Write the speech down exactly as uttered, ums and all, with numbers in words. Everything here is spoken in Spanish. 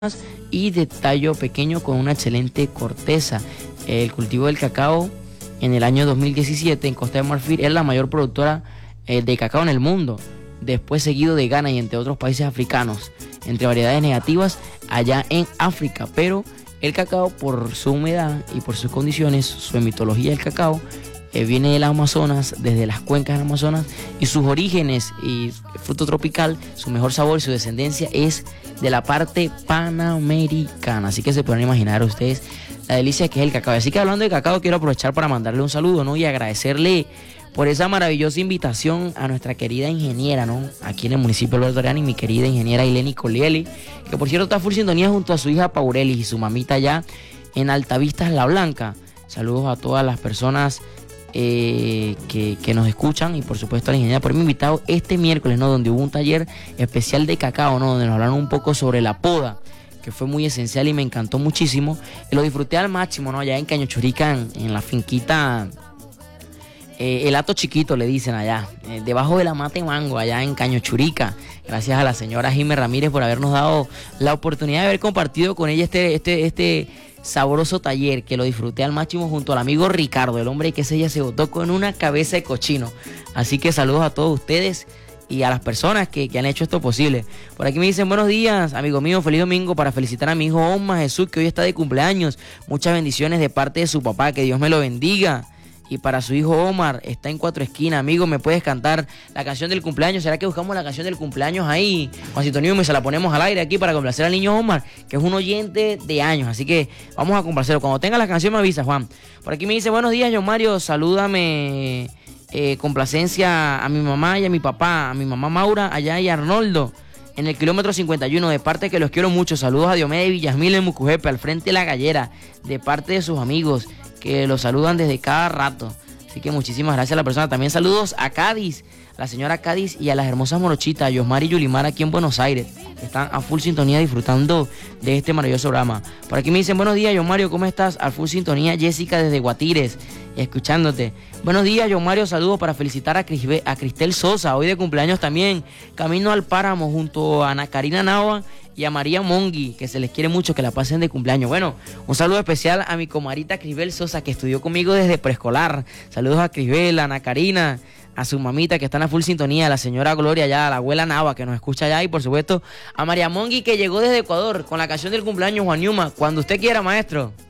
y de tallo pequeño con una excelente corteza. El cultivo del cacao en el año dos mil diecisiete en Costa de Marfil es la mayor productora eh, de cacao en el mundo, después seguido de Ghana y entre otros países africanos, entre variedades negativas allá en África. Pero el cacao, por su humedad y por sus condiciones, su mitología del cacao, eh, viene del Amazonas, desde las cuencas del Amazonas, y sus orígenes y fruto tropical, su mejor sabor y su descendencia es de la parte panamericana. Así que se pueden imaginar ustedes la delicia que es el cacao. Así que hablando de cacao, quiero aprovechar para mandarle un saludo, ¿no? Y agradecerle por esa maravillosa invitación a nuestra querida ingeniera, ¿no? Aquí en el municipio de Alberto Ariani, mi querida ingeniera Ileni Colieli, que por cierto está full sintonía junto a su hija Paurelis y su mamita allá en Altavistas La Blanca. Saludos a todas las personas eh, que, que nos escuchan, y por supuesto a la ingeniera por haberme invitado este miércoles, ¿no? Donde hubo un taller especial de cacao, ¿no? Donde nos hablaron un poco sobre la poda, que fue muy esencial y me encantó muchísimo. Y lo disfruté al máximo, ¿no? Allá en Cañochurica, en, en la finquita, eh, el Hato Chiquito le dicen allá, eh, debajo de la Mate Mango, allá en Cañochurica. Gracias a la señora Jimé Ramírez por habernos dado la oportunidad de haber compartido con ella este, este, este sabroso taller, que lo disfruté al máximo junto al amigo Ricardo, el hombre que ese día se botó con una cabeza de cochino. Así que saludos a todos ustedes y a las personas que, que han hecho esto posible. Por aquí me dicen: buenos días, amigo mío, feliz domingo, para felicitar a mi hijo Omar Jesús, que hoy está de cumpleaños. Muchas bendiciones de parte de su papá, que Dios me lo bendiga. Y para su hijo Omar, está en Cuatro Esquinas. Amigo, ¿me puedes cantar la canción del cumpleaños? ¿Será que buscamos la canción del cumpleaños ahí, Juancito Niño, y se la ponemos al aire aquí para complacer al niño Omar, que es un oyente de años? Así que vamos a complacerlo. Cuando tenga la canción me avisa, Juan. Por aquí me dice: buenos días, John Mario, salúdame, eh, complacencia a mi mamá y a mi papá, a mi mamá Maura, allá y Arnoldo, en el kilómetro cincuenta y uno, de parte que los quiero mucho. Saludos a Diomedes Villasmil en Mucujepe, al frente de la gallera, de parte de sus amigos, que los saludan desde cada rato. Así que muchísimas gracias a la persona. También saludos a Cádiz, a la señora Cádiz, y a las hermosas morochitas, a Yosmar y Yulimar, aquí en Buenos Aires, que están a full sintonía disfrutando de este maravilloso programa. Por aquí me dicen: buenos días, John Mario, ¿cómo estás? A full sintonía, Jessica desde Guatires, escuchándote. Buenos días, John Mario, saludos para felicitar a, Cris, a Cristel Sosa, hoy de cumpleaños también. Camino al Páramo junto a Ana Karina Nava y a María Mongui, que se les quiere mucho, que la pasen de cumpleaños. Bueno, un saludo especial a mi comadrita Crisbel Sosa, que estudió conmigo desde preescolar. Saludos a Crisbel, a Ana Karina, a su mamita, que están a full sintonía, a la señora Gloria allá, a la abuela Nava, que nos escucha allá, y por supuesto a María Mongui, que llegó desde Ecuador con la canción del cumpleaños, Juan Yuma. Cuando usted quiera, maestro.